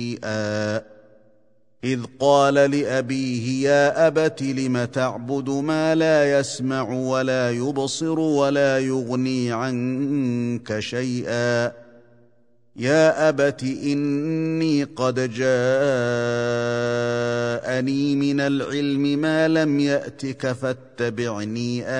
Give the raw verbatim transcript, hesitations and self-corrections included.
إذ قال لأبيه يا أبت لم تعبد ما لا يسمع ولا يبصر ولا يغني عنك شيئا يا أبت إني قد جاءني من العلم ما لم يأتك فاتبعني